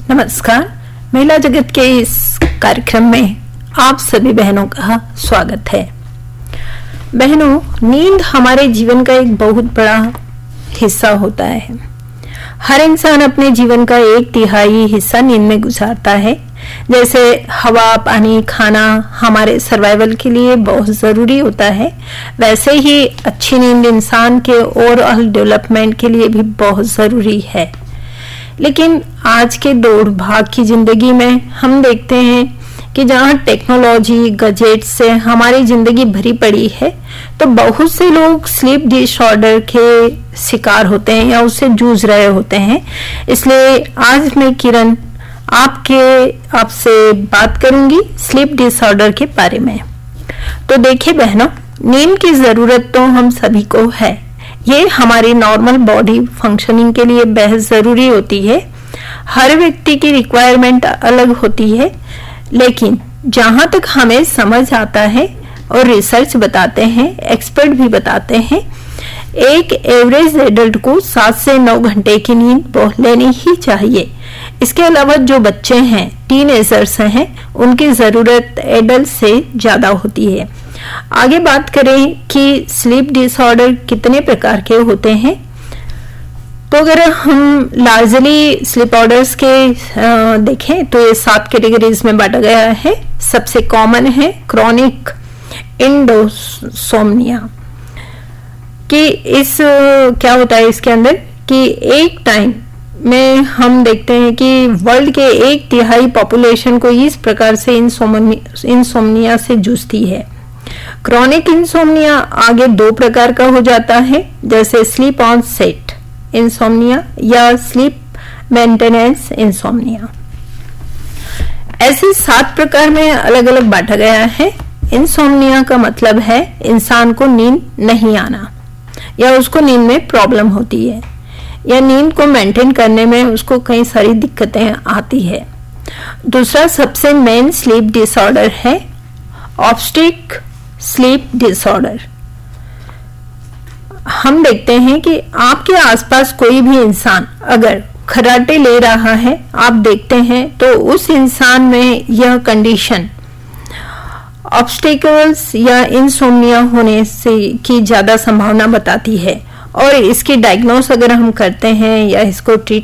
नमस्कार। महिला जगत के इस कार्यक्रम में आप सभी बहनों का स्वागत है। बहनों, नींद हमारे जीवन का एक बहुत बड़ा हिस्सा होता है। हर इंसान अपने जीवन का 1/3 हिस्सा नींद में गुजारता है। जैसे हवा, पानी, खाना हमारे सर्वाइवल के लिए बहुत जरूरी होता है, वैसे ही अच्छी नींद इंसान के ओवरऑल डेवलपमेंट के लिए भी बहुत जरूरी है। लेकिन आज के दौड़ भाग की जिंदगी में हम देखते हैं कि जहाँ टेक्नोलॉजी, गैजेट से हमारी जिंदगी भरी पड़ी है, तो बहुत से लोग स्लीप डिसऑर्डर के शिकार होते हैं या उससे जूझ रहे होते हैं। इसलिए आज मैं किरण आपसे बात करूंगी स्लीप डिसऑर्डर के बारे में। तो देखिए बहनों, नींद की जरूरत तो हम सभी को है। ये हमारी नॉर्मल बॉडी फंक्शनिंग के लिए बेहद जरूरी होती है। हर व्यक्ति की रिक्वायरमेंट अलग होती है, लेकिन जहां तक हमें समझ आता है और रिसर्च बताते हैं, एक्सपर्ट भी बताते हैं, एक एवरेज एडल्ट को 7 से 9 घंटे की नींद लेनी ही चाहिए। इसके अलावा जो बच्चे हैं, टीनेजर्स हैं, उनकी जरूरत एडल्ट से ज्यादा होती है। आगे बात करें कि स्लीप डिसऑर्डर कितने प्रकार के होते हैं, तो अगर हम लार्जली स्लीप ऑर्डर्स के देखें तो ये 7 कैटेगरीज में बांटा गया है। सबसे कॉमन है क्रॉनिक इंसोम्निया। कि इस क्या होता है इसके अंदर कि एक टाइम में हम देखते हैं कि वर्ल्ड के 1/3 पॉपुलेशन को इस प्रकार से इंसोम्निया से जूझती है। क्रॉनिक इंसोम्निया आगे 2 प्रकार का हो जाता है, जैसे स्लीप ऑन सेट इंसोम्निया या स्लीप मेंटेनेंस इंसोम्निया। ऐसे 7 प्रकार में अलग अलग बांटा गया है। इंसोम्निया का मतलब है इंसान को नींद नहीं आना या उसको नींद में प्रॉब्लम होती है या नींद को मेंटेन करने में उसको कई सारी दिक्कतें आती है। दूसरा सबसे मेन स्लीप डिसऑर्डर है ऑब्स्ट्रिक स्लीप डिसऑर्डर। हम देखते हैं कि आपके आसपास कोई भी इंसान अगर खर्राटे ले रहा है, आप देखते हैं तो उस इंसान में यह कंडीशन ऑब्स्टिकल्स या इंसोम्निया होने से की ज्यादा संभावना बताती है। और इसकी डायग्नोस अगर हम करते हैं या इसको ट्रीट